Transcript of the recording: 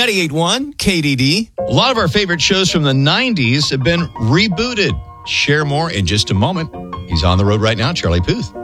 98.1 KDD. A lot of our favorite shows from the 90s have been rebooted. Share more in just a moment. He's on the road right now, Charlie Puth.